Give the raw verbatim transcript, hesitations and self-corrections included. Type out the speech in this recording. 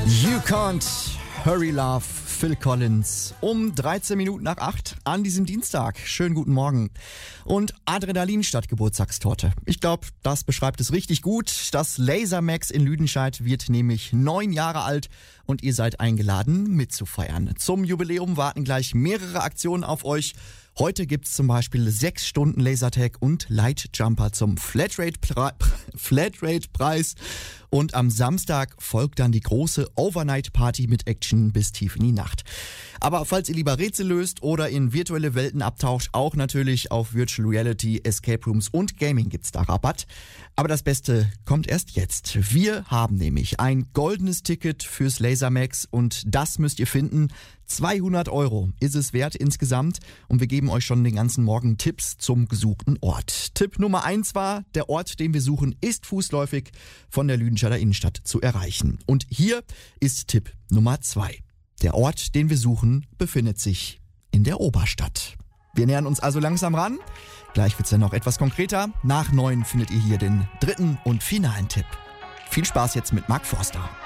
You Can't Hurry Love, Phil Collins, um dreizehn Minuten nach acht an diesem Dienstag. Schönen guten Morgen. Und Adrenalin statt Geburtstagstorte. Ich glaube, das beschreibt es richtig gut. Das Lasermax in Lüdenscheid wird nämlich neun Jahre alt und ihr seid eingeladen mitzufeiern. Zum Jubiläum warten gleich mehrere Aktionen auf euch. Heute gibt's zum Beispiel sechs Stunden Lasertag und Lightjumper zum Flatrate-Pre- Flatrate-Preis. Und am Samstag folgt dann die große Overnight-Party mit Action bis tief in die Nacht. Aber falls ihr lieber Rätsel löst oder in virtuelle Welten abtaucht, auch natürlich auf Virtual Reality, Escape Rooms und Gaming gibt's da Rabatt. Aber das Beste kommt erst jetzt. Wir haben nämlich ein goldenes Ticket fürs Lasermax und das müsst ihr finden. zweihundert Euro ist es wert insgesamt und wir geben euch schon den ganzen Morgen Tipps zum gesuchten Ort. Tipp Nummer eins war, der Ort, den wir suchen, ist fußläufig von der Lüdenscheider Innenstadt zu erreichen. Und hier ist Tipp Nummer zwei. Der Ort, den wir suchen, befindet sich in der Oberstadt. Wir nähern uns also langsam ran. Gleich wird's dann noch etwas konkreter. Nach neun findet ihr hier den dritten und finalen Tipp. Viel Spaß jetzt mit Mark Forster.